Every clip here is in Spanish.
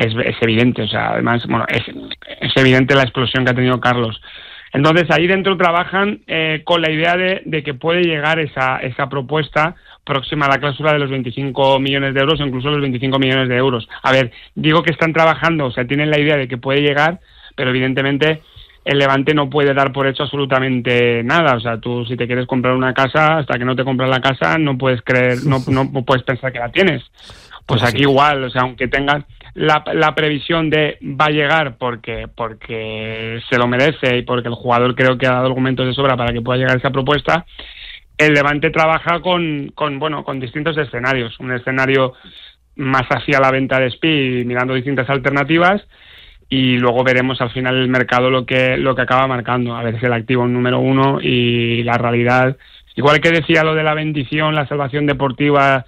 es evidente. O sea, además, bueno, es evidente la explosión que ha tenido Carlos. Entonces, ahí dentro trabajan con la idea de que puede llegar esa propuesta próxima a la cláusula de los 25 millones de euros o incluso los 25 millones de euros. A ver, digo que están trabajando, o sea, tienen la idea de que puede llegar, pero evidentemente el Levante no puede dar por hecho absolutamente nada. O sea, tú si te quieres comprar una casa, hasta que no te compras la casa, no puedes creer, no puedes pensar que la tienes. Pues aquí igual, o sea, aunque tengas la previsión de va a llegar porque se lo merece y porque el jugador creo que ha dado argumentos de sobra para que pueda llegar esa propuesta, el Levante trabaja con distintos escenarios. Un escenario más hacia la venta de Spi, mirando distintas alternativas, y luego veremos al final el mercado lo que acaba marcando, a ver si es el activo número uno y la realidad. Igual que decía lo de la bendición, la salvación deportiva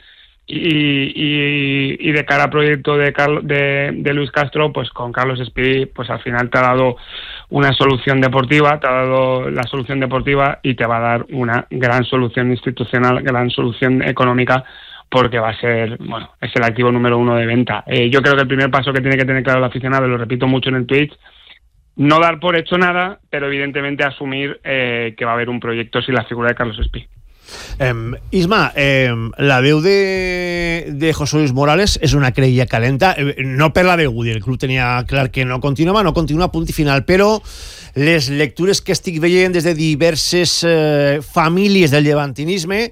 y de cara al proyecto de Luis Castro, pues con Carlos Spi, pues al final te ha dado una solución deportiva, te ha dado la solución deportiva y te va a dar una gran solución institucional, gran solución económica, porque va a ser, bueno, es el activo número uno de venta. Yo creo que el primer paso que tiene que tener claro el aficionado, lo repito mucho en el Twitch, no dar por hecho nada, pero evidentemente asumir que va a haber un proyecto sin la figura de Carlos Spi. Isma, la veu de José Luis Morales és una creïlla calenta, no per la veu, el club tenia clar que no continua punt i final, però les lectures que estic veient des de diverses famílies del llevantinisme,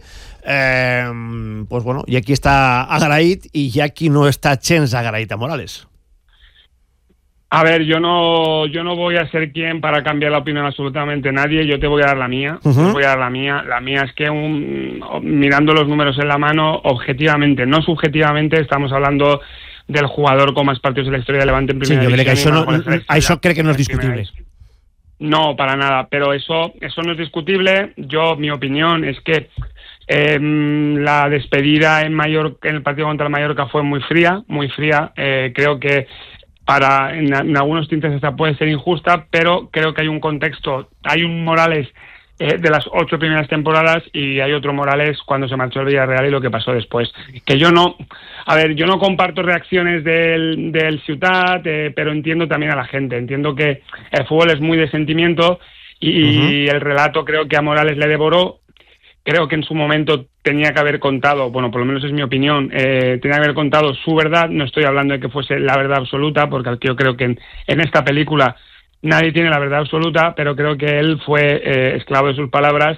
pues bueno, hi ha qui està agraït i hi ha qui no està gens agraït a Morales. A ver, yo no voy a ser quien para cambiar la opinión absolutamente nadie. Yo te voy a dar la mía. Voy a dar la mía. La mía es que mirando los números en la mano, objetivamente, no subjetivamente, estamos hablando del jugador con más partidos en la historia de Levante en primera división. Sí, yo creo que eso creo que no es discutible. No, para nada. Pero eso no es discutible. Mi opinión es que la despedida en el partido contra el Mallorca fue muy fría. Creo que en algunos tintes esta puede ser injusta, pero creo que hay un contexto, hay un Morales de las 8 primeras temporadas y hay otro Morales cuando se marchó el Villarreal y lo que pasó después. Que yo no comparto reacciones del Ciutat, pero entiendo también a la gente, entiendo que el fútbol es muy de sentimiento y el relato creo que a Morales le devoró. Creo que en su momento tenía que haber contado, bueno, por lo menos es mi opinión, tenía que haber contado su verdad. No estoy hablando de que fuese la verdad absoluta, porque yo creo que en esta película nadie tiene la verdad absoluta, pero creo que él fue esclavo de sus palabras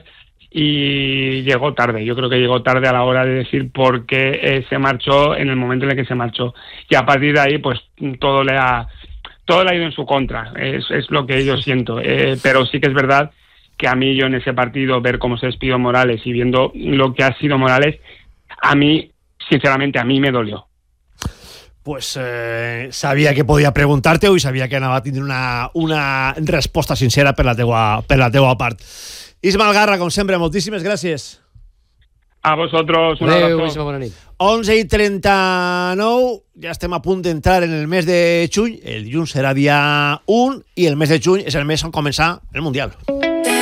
y llegó tarde. Yo creo que llegó tarde a la hora de decir por qué se marchó en el momento en el que se marchó. Y a partir de ahí, pues todo le ha ido en su contra. Es lo que yo siento. Pero sí que es verdad que a mí, yo en ese partido, ver cómo se despidió Morales y viendo lo que ha sido Morales, a mí, sinceramente, a mí me dolió. Pues sabia que podia preguntar-te-ho i sabia que anava a tindre una resposta sincera per la teua part. Isma Algarra, com sempre, moltíssimes gràcies. A vosotros, un abrazo. 11:39, ja estem a punt d'entrar en el mes de juny, el dilluns serà dia 1 i el mes de juny és el mes on comença el Mundial.